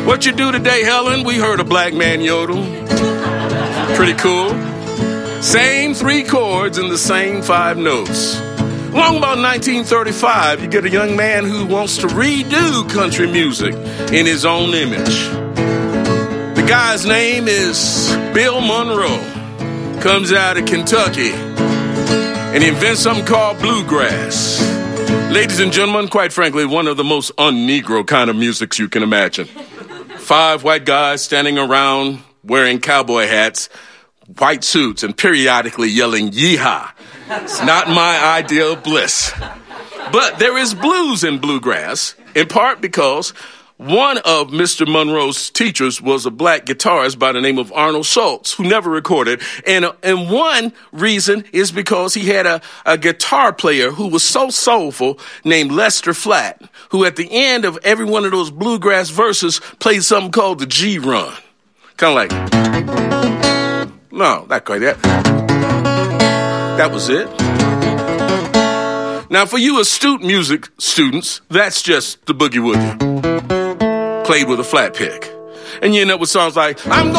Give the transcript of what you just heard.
What you do today, Helen? We heard a black man yodel. Pretty cool. Same 3 chords and the same 5 notes. Along about 1935, you get a young man who wants to redo country music in his own image. The guy's name is Bill Monroe. Comes out of Kentucky and he invents something called bluegrass. Ladies and gentlemen, quite frankly, one of the most un-Negro kind of musics you can imagine. 5 white guys standing around wearing cowboy hats, white suits, and periodically yelling, "Yeehaw." It's not my ideal bliss. But there is blues in bluegrass, in part because one of Mr. Monroe's teachers was a black guitarist by the name of Arnold Schultz, who never recorded. And one reason is because he had a guitar player who was so soulful named Lester Flatt, who at the end of every one of those bluegrass verses played something called the G-run. Kind of like, no, not quite that. That was it. Now, for you astute music students, that's just the boogie woogie, played with a flat pick. And you end up with songs like, I'm